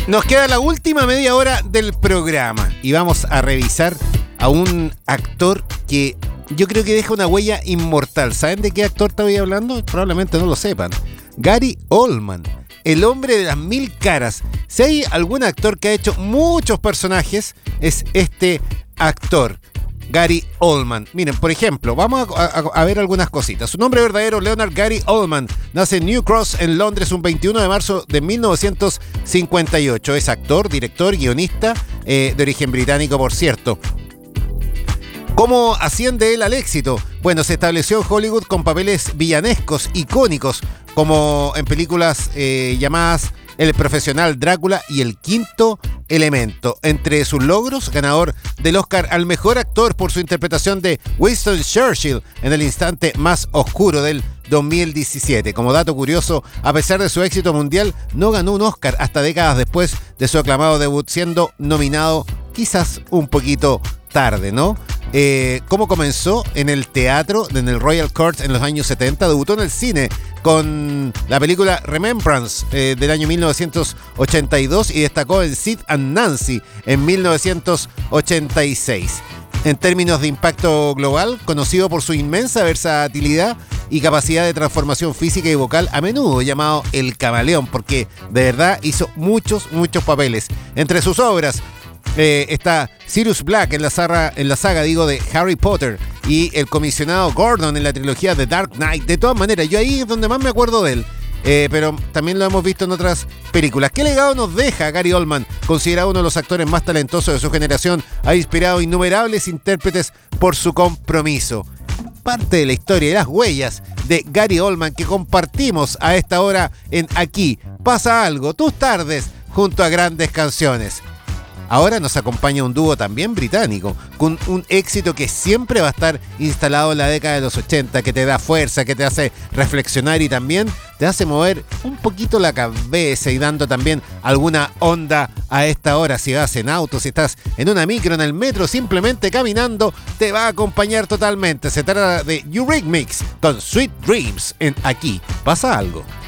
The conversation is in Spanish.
Nos queda la última media hora del programa y vamos a revisar a un actor que yo creo que deja una huella inmortal. ¿Saben de qué actor estoy hablando? Probablemente no lo sepan. Gary Oldman, el hombre de las 1000 caras. Si hay algún actor que ha hecho muchos personajes, es este actor, Gary Oldman. Miren, por ejemplo, vamos a ver algunas cositas. Su nombre verdadero, Leonard Gary Oldman, nace en New Cross, en Londres, un 21 de marzo de 1958. Es actor, director, guionista, de origen británico, por cierto. ¿Cómo asciende él al éxito? Bueno, se estableció en Hollywood con papeles villanescos, icónicos, como en películas llamadas El Profesional, Drácula y El Quinto Elemento. Entre sus logros, ganador del Oscar al mejor actor por su interpretación de Winston Churchill en el instante más oscuro del 2017. Como dato curioso, a pesar de su éxito mundial, no ganó un Oscar hasta décadas después de su aclamado debut, siendo nominado quizás un poquito tarde, ¿no? ¿Cómo comenzó? En el teatro, en el Royal Court en los años 70, debutó en el cine con la película Remembrance del año 1982 y destacó en Sid and Nancy en 1986. En términos de impacto global, conocido por su inmensa versatilidad y capacidad de transformación física y vocal, a menudo llamado el camaleón, porque de verdad hizo muchos papeles. Entre sus obras está Sirius Black en la saga de Harry Potter y el comisionado Gordon en la trilogía de Dark Knight. De todas maneras, yo ahí es donde más me acuerdo de él. Pero también lo hemos visto en otras películas. ¿Qué legado nos deja Gary Oldman? Considerado uno de los actores más talentosos de su generación, ha inspirado innumerables intérpretes por su compromiso. Parte de la historia y las huellas de Gary Oldman que compartimos a esta hora en Aquí Pasa Algo, tus tardes junto a grandes canciones. Ahora nos acompaña un dúo también británico, con un éxito que siempre va a estar instalado en la década de los 80, que te da fuerza, que te hace reflexionar y también te hace mover un poquito la cabeza y dando también alguna onda a esta hora. Si vas en auto, si estás en una micro, en el metro, simplemente caminando, te va a acompañar totalmente. Se trata de Eurythmics con Sweet Dreams en Aquí Pasa Algo.